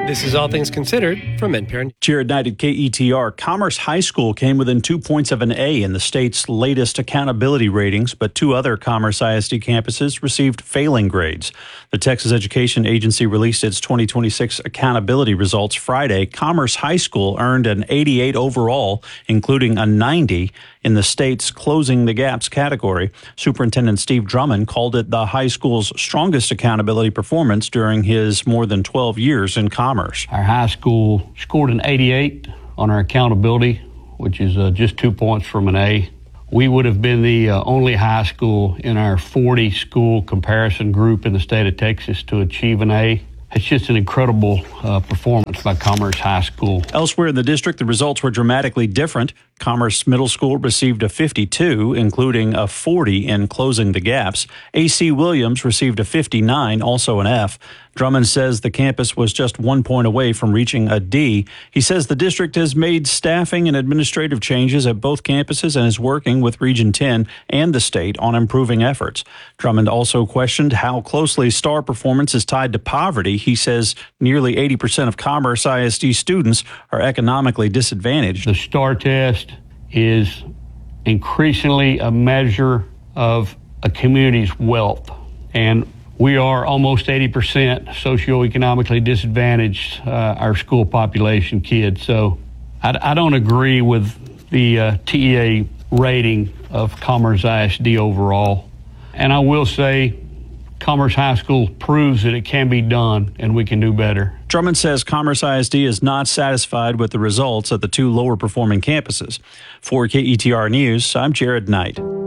This is All Things Considered from NPR. Jared Knight at KETR. Commerce High School came within 2 points of an A in the state's latest accountability ratings, but two other Commerce ISD campuses received failing grades. The Texas Education Agency released its 2026 accountability results Friday. Commerce High School earned an 88 overall, including a 90 in the state's Closing the Gaps category. Superintendent Steve Drummond called it the high school's strongest accountability performance during his more than 12 years in commerce. Our high school scored an 88 on our accountability, which is just 2 points from an A. We would have been the only high school in our 40-school comparison group in the state of Texas to achieve an A. It's just an incredible performance by Commerce High School. Elsewhere in the district, the results were dramatically different. Commerce Middle School received a 52, including a 40 in Closing the Gaps. A.C. Williams received a 59, also an F. Drummond says the campus was just 1 point away from reaching a D. He says the district has made staffing and administrative changes at both campuses and is working with Region 10 and the state on improving efforts. Drummond also questioned how closely STAR performance is tied to poverty. He says nearly 80% of Commerce ISD students are economically disadvantaged. The STAR test is increasingly a measure of a community's wealth, and we are almost 80% socioeconomically disadvantaged, our school population kids. So I don't agree with the TEA rating of Commerce ISD overall. And I will say Commerce High School proves that it can be done and we can do better. Drummond says Commerce ISD is not satisfied with the results at the two lower performing campuses. For KETR News, I'm Jared Knight.